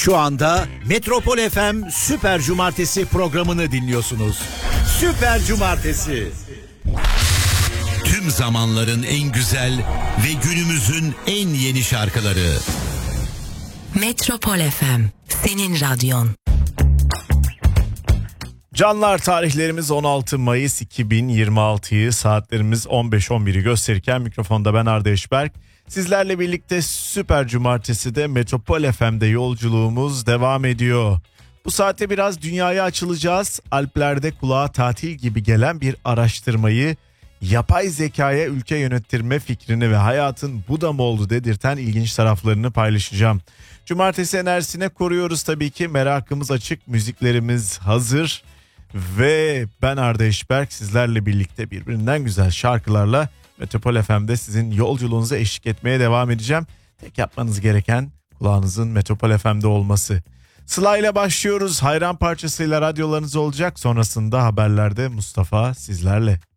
Şu anda Metropol FM Süper Cumartesi programını dinliyorsunuz. Süper Cumartesi. Tüm zamanların en güzel ve günümüzün en yeni şarkıları. Metropol FM, senin radyon. Canlar, tarihlerimiz 16 Mayıs 2026'yı, saatlerimiz 15-11'i gösterirken mikrofonda ben Arda Eşberk. Sizlerle birlikte Süper Cumartesi'de Metropol FM'de yolculuğumuz devam ediyor. Bu saatte biraz dünyaya açılacağız. Alplerde kulağa tatil gibi gelen bir araştırmayı, yapay zekaya ülke yönettirme fikrini ve hayatın bu da mı oldu dedirten ilginç taraflarını paylaşacağım. Cumartesi enerjisine koruyoruz tabii ki, merakımız açık, müziklerimiz hazır. Ve ben Arda Eşberk sizlerle birlikte birbirinden güzel şarkılarla Metropol FM'de sizin yolculuğunuza eşlik etmeye devam edeceğim. Tek yapmanız gereken kulağınızın Metropol FM'de olması. Sıla ile başlıyoruz. Hayran parçasıyla radyolarınız olacak. Sonrasında haberlerde Mustafa sizlerle.